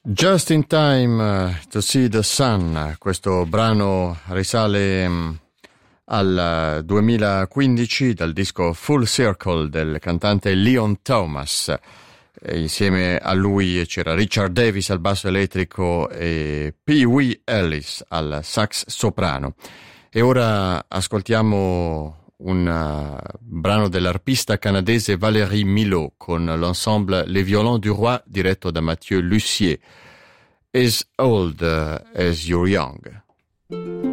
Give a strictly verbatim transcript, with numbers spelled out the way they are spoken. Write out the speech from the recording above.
Just in Time uh, to See the Sun, questo brano risale um, al uh, duemilaquindici dal disco Full Circle del cantante Leon Thomas. E insieme a lui c'era Richard Davis al basso elettrico e Pee Wee Ellis al sax soprano. E ora ascoltiamo un uh, brano dell'arpista canadese Valérie Milot con l'ensemble Les Violons du Roi diretto da Mathieu Lussier. As Old As You're Young.